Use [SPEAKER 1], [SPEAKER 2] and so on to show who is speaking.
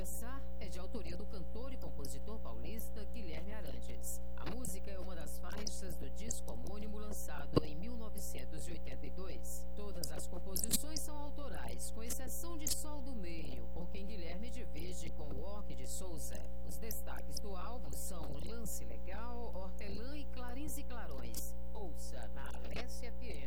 [SPEAKER 1] Conversar é de autoria do cantor e compositor paulista Guilherme Arantes. A música é uma das faixas do disco homônimo lançado em 1982. Todas as composições são autorais, com exceção de Sol do Meio, com quem Guilherme divide com o Orque de Souza. Os destaques do álbum são Lance Legal, Hortelã e Clarins e Clarões. Ouça na Alessia FM.